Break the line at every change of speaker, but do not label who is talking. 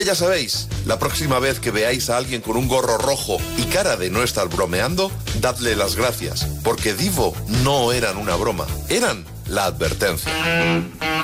Ya sabéis, la próxima vez que veáis a alguien con un gorro rojo y cara de no estar bromeando, dadle las gracias, porque Divo no eran una broma, eran la advertencia.